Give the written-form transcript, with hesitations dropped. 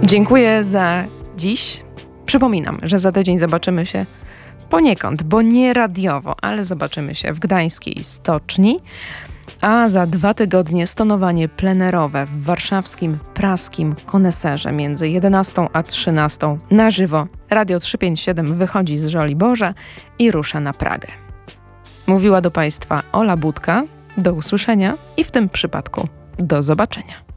Dziękuję za dziś. Przypominam, że za tydzień zobaczymy się poniekąd, bo nie radiowo, ale zobaczymy się w gdańskiej Stoczni, a za 2 tygodnie stonowanie plenerowe w warszawskim Praskim Koneserze między 11 a 13 na żywo. Radio 357 wychodzi z Żoliborza i rusza na Pragę. Mówiła do Państwa Ola Budka. Do usłyszenia i w tym przypadku do zobaczenia.